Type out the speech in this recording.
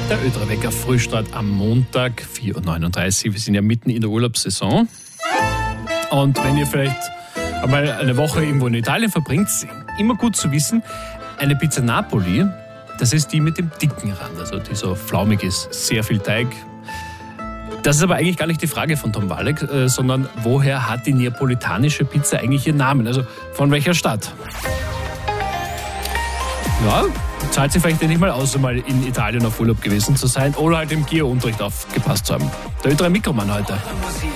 Der Ö3-Wecker Frühstart am Montag, 4.39 Uhr. Wir sind ja mitten in der Urlaubssaison. Und wenn ihr vielleicht einmal eine Woche irgendwo in Italien verbringt, ist immer gut zu wissen, eine Pizza Napoli, das ist die mit dem dicken Rand, also die so flaumig ist, sehr viel Teig. Das ist aber eigentlich gar nicht die Frage von Tom Walek, sondern woher hat die neapolitanische Pizza eigentlich ihren Namen? Also von welcher Stadt? Ja, zahlt sich vielleicht nicht mal aus, mal in Italien auf Urlaub gewesen zu sein oder halt im Geo-Unterricht aufgepasst zu haben. Der Ö3-Mikromann heute.